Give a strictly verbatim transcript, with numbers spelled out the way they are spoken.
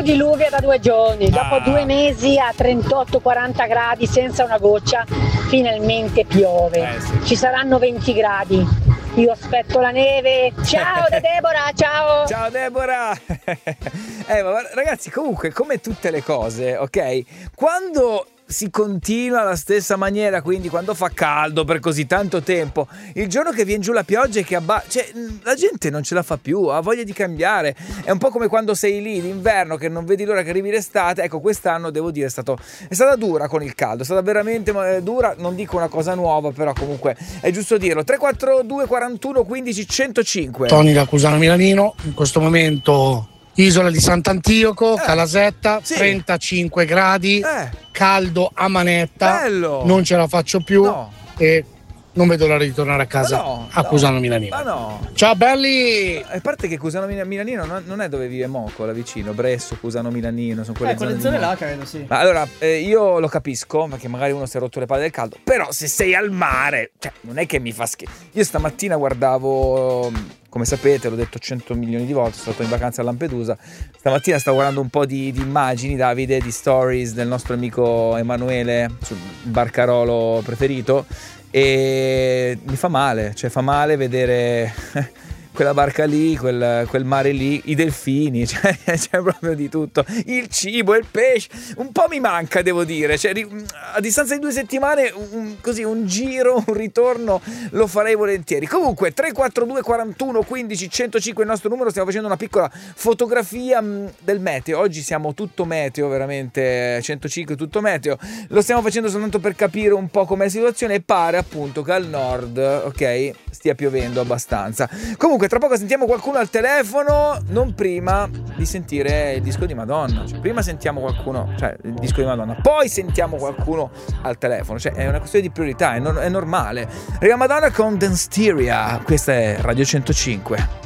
diluvia da due giorni, dopo Ah. due mesi a trentotto quaranta gradi senza una goccia, finalmente piove. Eh, sì. Ci saranno venti gradi. Io aspetto la neve. Ciao da Deborah, ciao! Ciao Deborah! eh, ma ragazzi, comunque, come tutte le cose, ok? Quando si continua alla stessa maniera, quindi quando fa caldo per così tanto tempo, il giorno che viene giù la pioggia e che abba... cioè, la gente non ce la fa più, ha voglia di cambiare. È un po' come quando sei lì d'inverno che non vedi l'ora che arrivi l'estate. Ecco, quest'anno devo dire è stato è stata dura con il caldo, è stata veramente dura. Non dico una cosa nuova, però comunque è giusto dirlo. Tre quattro due quarantuno quindici centocinque. Tony da Cusano Milanino, in questo momento isola di Sant'Antioco, Eh, Calasetta, sì. trentacinque gradi, Eh, caldo a manetta, bello! non ce la faccio più No. e non vedo l'ora di tornare a casa Ma no, a no. Cusano Milanino. Ma no! Ciao belli! A parte che Cusano Mil- Milanino non, non è dove vive Moco, là vicino, Bresso, Cusano Milanino, sono quelle Eh, quelle zone zone di là Moco. credo, sì. Ma allora, eh, io lo capisco, perché magari uno si è rotto le palle del caldo, però se sei al mare, cioè, non è che mi fa schifo. Io stamattina guardavo, come sapete, l'ho detto cento milioni di volte, sono stato in vacanza a Lampedusa, stamattina stavo guardando un po' di, di immagini, Davide, di stories del nostro amico Emanuele, sul barcarolo preferito, e mi fa male, cioè fa male vedere quella barca lì, quel, quel mare lì, i delfini, cioè, c'è proprio di tutto, il cibo, il pesce, un po' mi manca, devo dire, cioè, a distanza di due settimane un, così un giro, un ritorno lo farei volentieri. Comunque tre quattro due quarantuno quindici centocinque il nostro numero, stiamo facendo una piccola fotografia mh, del meteo. Oggi siamo tutto meteo, veramente centocinque tutto meteo, lo stiamo facendo soltanto per capire un po' com'è la situazione e pare appunto che al nord, ok, stia piovendo abbastanza. Comunque tra poco sentiamo qualcuno al telefono, non prima di sentire il disco di Madonna, cioè, prima sentiamo qualcuno, cioè il disco di Madonna, poi sentiamo qualcuno al telefono, cioè è una questione di priorità, è, no- è normale. Arriva Madonna con Dansteria, questa è Radio centocinque.